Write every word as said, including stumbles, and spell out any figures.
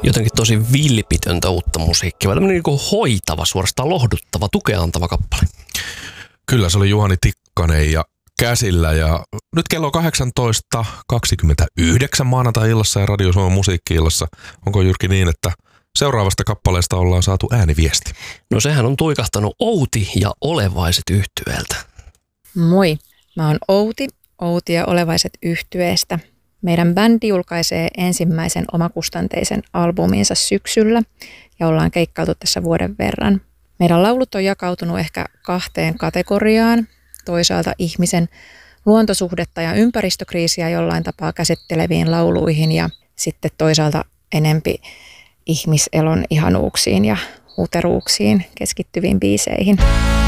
Jotenkin tosi vilpitöntä uutta musiikkia, vai tämmöinen niin hoitava, suorastaan lohduttava, tukea antava kappale. Kyllä, se oli Juhani Tikkanen ja käsillä ja nyt kello on kahdeksantoista kaksikymmentäyhdeksän maanantai-illassa ja Radio Suomen musiikki-illassa. Onko Jyrki niin, että seuraavasta kappaleesta ollaan saatu ääniviesti? No sehän on tuikahtanut Outi ja Olevaiset -yhtyeeltä. Moi, mä oon Outi, Outi ja Olevaiset -yhtyeestä. Meidän bändi julkaisee ensimmäisen omakustanteisen albuminsa syksyllä ja ollaan keikkailtu tässä vuoden verran. Meidän laulut on jakautunut ehkä kahteen kategoriaan. Toisaalta ihmisen luontosuhdetta ja ympäristökriisiä jollain tapaa käsitteleviin lauluihin ja sitten toisaalta enempi ihmiselon ihanuuksiin ja huteruuksiin keskittyviin biiseihin.